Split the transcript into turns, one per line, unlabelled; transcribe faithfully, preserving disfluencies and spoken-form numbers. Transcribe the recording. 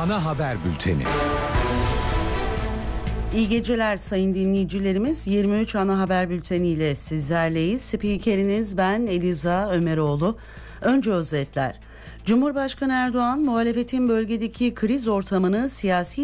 Ana haber bülteni.
İyi geceler sayın dinleyicilerimiz. yirmi üç ana haber bülteni ile sizlerleyiz. Spikeriniz ben Eliza Ömeroğlu. Önce özetler. Cumhurbaşkanı Erdoğan muhalefetin bölgedeki kriz ortamını siyasi